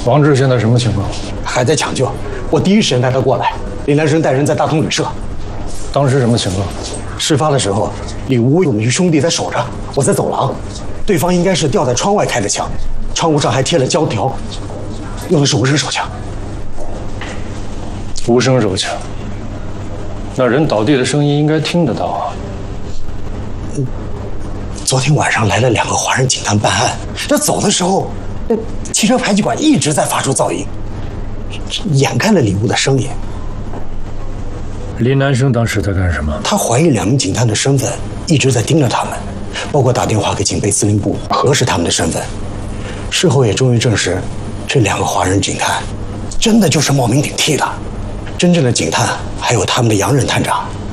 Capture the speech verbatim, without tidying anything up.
王志现在什么情况？ 还在抢救，我第一时间带他过来。林南生带人在大同旅社。 当时什么情况？ 事发的时候，里屋有余兄弟在守着，我在走廊，对方应该是吊在窗外开的枪，窗户上还贴了胶条，用的是无声手枪。 无声手枪，那人倒地的声音应该听得到啊。 嗯，昨天晚上来了两个华人警探办案，这走的时候，那汽车排气管一直在发出噪音，掩盖了里屋的声音。 林南生当时在干什么？ 他怀疑两名警探的身份，一直在盯着他们，包括打电话给警备司令部核实他们的身份。事后也终于证实，这两个华人警探真的就是冒名顶替的。真正的警探还有他们的洋人探长。